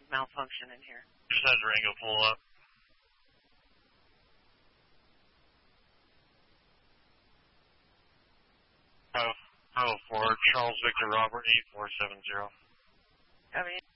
malfunction in here. Just had Durango pull up. Oh, 4, Charles Victor Robert 8470. Copy.